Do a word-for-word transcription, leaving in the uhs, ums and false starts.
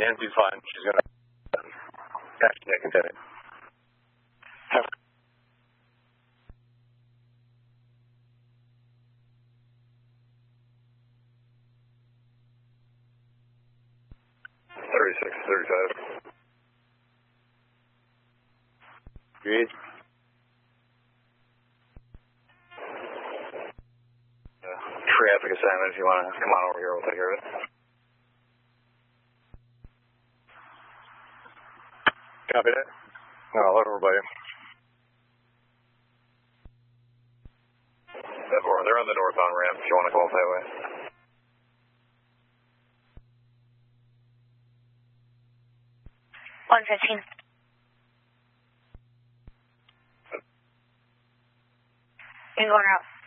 Nancy's fine. She's going to catch the continue. thirty-six, thirty-five. Agreed. Uh, traffic assignment, if you want to come on over here, we'll take care of it. Copy that. No, I'll look over by you. They're on the northbound ramp if you want to go up that way. one fifteen. You're going out.